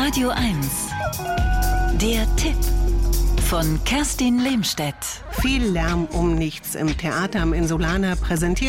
Radio 1. Der Tipp von Kerstin Lehmstedt. Viel Lärm um nichts im Theater am Insulaner präsentiert